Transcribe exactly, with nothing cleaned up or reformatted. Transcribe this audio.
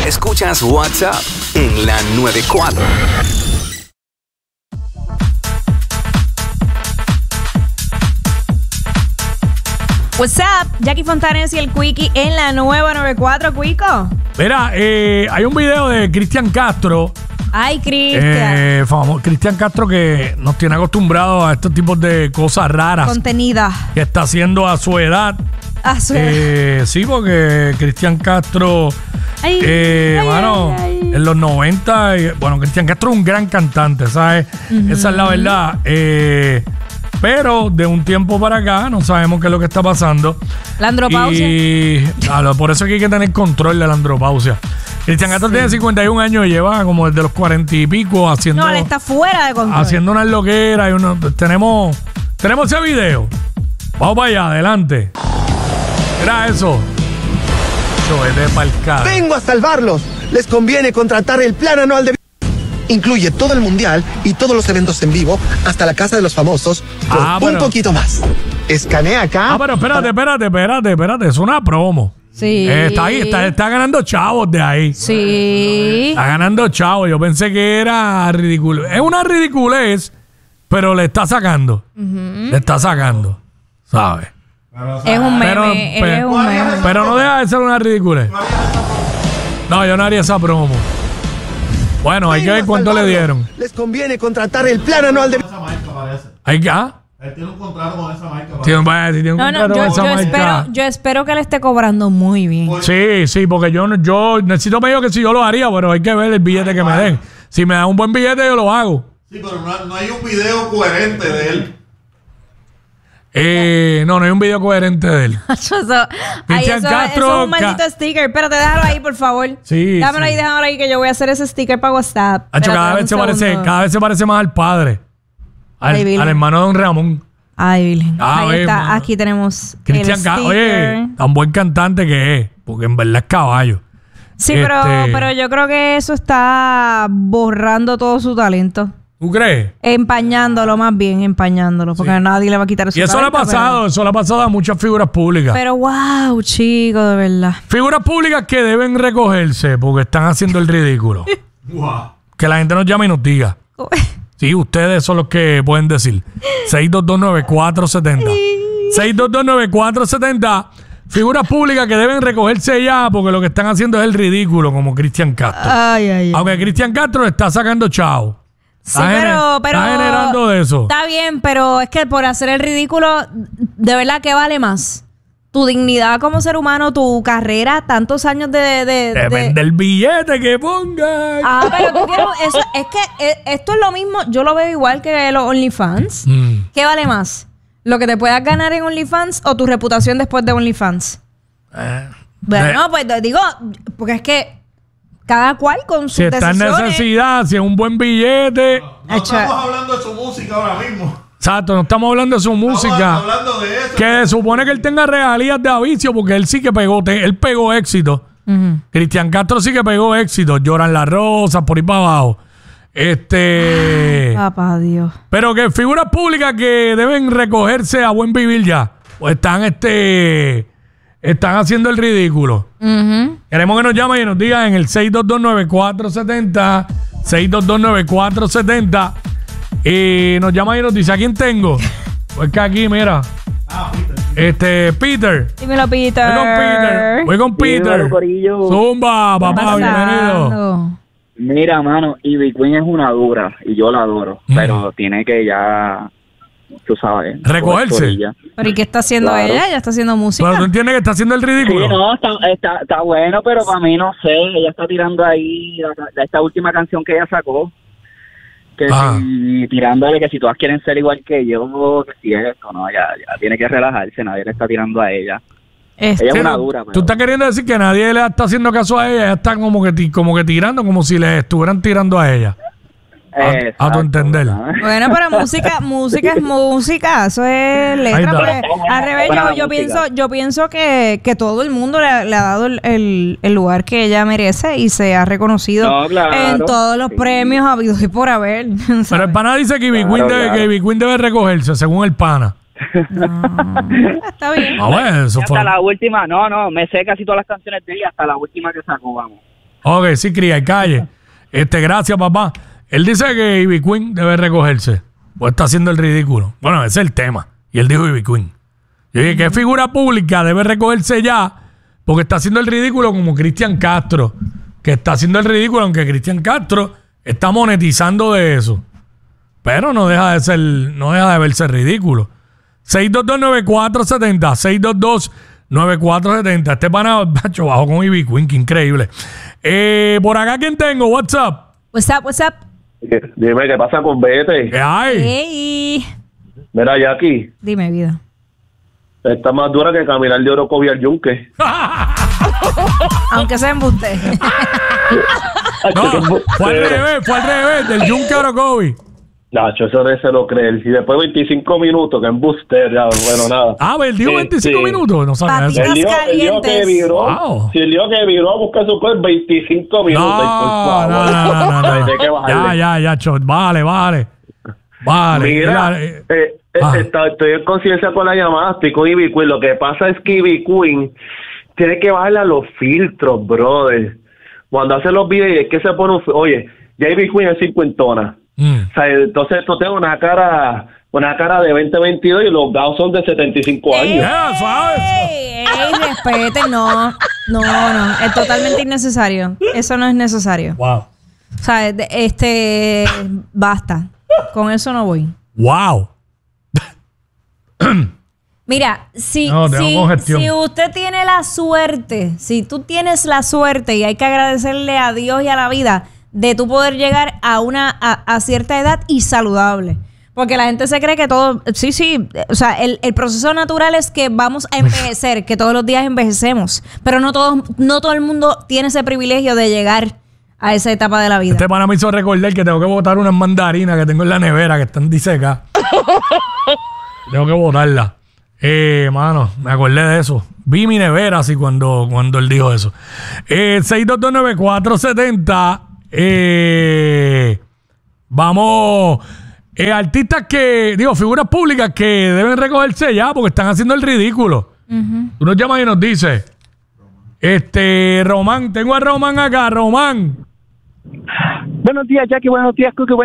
Escuchas WhatsApp en la noventa y cuatro. What's up, Jackie Fontanes y el Quickie en la nueva noventa y cuatro, Quico. Mira, eh, hay un video de Cristian Castro. Ay, Cristian. Eh, famoso, Cristian Castro, que nos tiene acostumbrados a estos tipos de cosas raras. Contenida. Que está haciendo a su edad. A su eh, Sí, porque Cristian Castro, ay, eh, ay, bueno, ay, ay. en los noventa, bueno, Cristian Castro es un gran cantante, ¿sabes? Uh-huh. Esa es la verdad. Eh, pero de un tiempo para acá no sabemos qué es lo que está pasando. La andropausia. Y claro, por eso es que hay que tener control de la andropausia. Cristian Castro sí. tiene cincuenta y un años y lleva como desde los cuarenta y pico haciendo... No, él está fuera de control. Haciendo unas loqueras y uno, tenemos, tenemos ese video. Vamos para allá, adelante. Era eso. Vete pa'l cara. Vengo a salvarlos. Les conviene contratar el plan anual de... Incluye todo el mundial y todos los eventos en vivo, hasta la casa de los famosos, por ah, pero... un poquito más. Escanea acá. Ah, pero espérate, espérate, espérate, espérate. Es una promo. Sí. Eh, está ahí, está, está ganando chavos de ahí. Sí. Está ganando chavos. Yo pensé que era ridículo. Es una ridiculez, pero le está sacando. Uh-huh. Le está sacando. ¿Sabes? Es un meme. Pero, él pero, es un meme. Pero no deja de ser una ridiculez. No, yo no haría esa promo. Bueno, hay que ver cuánto le dieron. Les conviene contratar el plan anual de... ¿Hay que? ¿Ah? Él tiene un contrato con esa marca. Tiene, bueno, si tiene un No, contrato no, con yo, esa yo, marca. espero, yo espero que le esté cobrando muy bien. Sí, sí, porque yo, yo necesito medio que si yo lo haría, pero hay que ver el billete que me den. Si me dan un buen billete, yo lo hago. Sí, pero no, no hay un video coherente de él. Eh, no, no hay un video coherente de él. eso, ay, eso, Castro, eso es un maldito sticker. Espérate, déjalo ahí, por favor. Sí, Dámelo sí. ahí, déjalo ahí, que yo voy a hacer ese sticker para WhatsApp. Hacho, Espérate, cada vez un se parece, segundo. cada vez se parece más al padre. Al, Ay, al hermano de Don Ramón. Ay, Virgen. Ah, ahí ve, está. mano. Aquí tenemos Cristian el Castro, sticker. oye, tan buen cantante que es, porque en verdad es caballo. Sí, este... pero, pero yo creo que eso está borrando todo su talento. ¿Tú crees? Empañándolo más bien, empañándolo, porque Sí. nadie le va a quitar su Y eso talento, le ha pasado, pero... eso le ha pasado a muchas figuras públicas. Pero wow, chico, de verdad. Figuras públicas que deben recogerse porque están haciendo el ridículo. Wow. Que la gente nos llame y nos diga. Sí, ustedes son los que pueden decir. seis dos dos nueve cuatro siete cero. seis dos dos nueve cuatro siete cero. Figuras públicas que deben recogerse ya porque lo que están haciendo es el ridículo, como Cristian Castro. Ay, ay, ay. Aunque Cristian Castro está sacando chavo. Sí, Está, pero, gener- pero está generando de eso. Está bien, pero es que por hacer el ridículo, de verdad, ¿qué vale más? Tu dignidad como ser humano, tu carrera, tantos años de... de, de- Depende del billete que pongan. Ah, pero tú tienes... Eso, es que eh, esto es lo mismo, yo lo veo igual que los OnlyFans. Mm. ¿Qué vale más? ¿Lo que te puedas ganar en OnlyFans o tu reputación después de OnlyFans? Eh, Bueno, de- pues te digo, porque es que cada cual con sus si está en decisiones. necesidad, si es un buen billete. No estamos hablando de su música ahora mismo. Exacto, no estamos hablando de su música. Estamos hablando de eso. Que supone que él tenga regalías de avicio porque él sí que pegó, te- él pegó éxito. Uh-huh. Cristian Castro sí que pegó éxito. Lloran las rosas, por ahí para abajo. Este. Papá Dios. Pero que figuras públicas que deben recogerse a buen vivir ya. Pues están este. Están haciendo el ridículo. Uh-huh. Queremos que nos llamen y nos digan en el seis dos dos nueve cuatro siete cero. seis dos dos nueve cuatro siete cero. Y nos llama y nos dice: ¿a quién tengo? Pues que aquí, mira. Ah, Peter. Este, Peter. Dímelo, Peter. Voy con Peter. Voy con Peter. Dímelo, corillo. Zumba, ¿Qué está papá, bienvenido. pasando? Mira, mano, Ivy Queen es una dura y yo la adoro, Mm. pero tiene que ya, tú sabes, Recogerse. coger ella. ¿Pero y qué está haciendo Claro. ella? Ella está haciendo música. Pero tú entiendes que está haciendo el Sí, ridículo. no, está, está, está bueno, pero para mí no sé, ella está tirando ahí la- la- esta última canción que ella sacó, que Ah. si, tirándole que si todas quieren ser igual que yo, que si esto, no, ya, ya tiene que relajarse, nadie le está tirando a ella. Este, Ella Sí, es una no, dura, Tú pero... estás queriendo decir que nadie le está haciendo caso a ella. Ella está como que, ti- como que tirando, como si le estuvieran tirando a ella. A, a tu Exacto, entender. ¿verdad? Bueno, pero música, música es música, eso es Ahí letra. está. Pues, al revés, Buena yo, yo música. pienso, yo pienso que, que todo el mundo le, le ha dado el, el- el lugar que ella merece y se ha reconocido No, claro, en todos los sí. premios habidos y por haber. Pero el pana dice que Ivy Claro, Queen, debe, claro. que Ivy Queen debe recogerse, según el pana. Está bien. Ah, bueno, eso Y fue. hasta la última, no, no, me sé casi todas las canciones de ella, hasta la última que sacó, vamos. Ok, sí, cría y calle. Este, gracias, papá. Él dice que Ivy Queen debe recogerse. Pues está haciendo el ridículo. Bueno, ese es el tema. Y él dijo Ivy Queen. Yo dije, ¿qué figura pública debe recogerse ya? Porque está haciendo el ridículo como Cristian Castro. Que está haciendo el ridículo, aunque Cristian Castro está monetizando de eso. Pero no deja de ser, no deja de verse ridículo. seis dos dos nueve cuatro siete cero. seis dos dos nueve cuatro siete cero. Este pana, macho, bajo con Ivy Queen, qué increíble. Eh, por acá, ¿quién tengo? What's up? What's up, what's up? Dime, ¿qué pasa con Vete? ¿Qué hay? Hey. Mira, Jackie, Dime, vida. está más dura que caminar de Orocovi al Yunque. Aunque sea embuste. No, fue al revés, fue al revés, del Yunque a Orocovi. Nacho, eso no se lo creer. Y después veinticinco minutos, que embuste, ya, bueno, nada. Ah, ¿el dijo veinticinco Este, minutos? No sabía eso. Patitas El lío, el lío que calientes. viró, Wow. si el lío que viró a buscar su cuerpo, veinticinco minutos. y por No, favor. no, no, no, no, Hay no. que bajarle. Ya, ya, ya, Chot. Vale, vale. Vale. Mira, mira, eh, eh, eh, ah. está- estoy en conciencia con la llamada, estoy con Ivy Queen. Lo que pasa es que Ivy Queen tiene que bajarle a los filtros, brother. Cuando hace los videos, es que se pone un... fi- Oye, ya Ivy Queen es cincuentona. mm. O sea, entonces tú tienes una cara una cara de veinte veintidós y los gatos son de setenta y cinco años. Ya, ¿sabes? Ey, ey, respeten, no. No, no. Es totalmente innecesario. Eso no es necesario. Wow. O sea, de- este. Basta. Con eso no voy. Wow. Mira, si, No, tengo si, congestión. si usted tiene la suerte, si tú tienes la suerte, y hay que agradecerle a Dios y a la vida de tú poder llegar a una a, a cierta edad y saludable. Porque la gente se cree que todo, sí, sí, o sea, el, el proceso natural es que vamos a envejecer, que todos los días envejecemos, pero no todo, no todo el mundo tiene ese privilegio de llegar a esa etapa de la vida. Este pana me hizo recordar que tengo que botar unas mandarinas que tengo en la nevera que están disecas. Tengo que botarlas. Eh, mano, me acordé de eso. Vi mi nevera así cuando, cuando él dijo eso. Eh, seis dos dos nueve cuatro siete cero. Eh, vamos. Eh, artistas que, digo, figuras públicas que deben recogerse ya porque están haciendo el ridículo. Tú nos llamas y nos dices. Este, Román, tengo a Román acá, Román. Buenos días, Jackie. Buenos días, Cookie.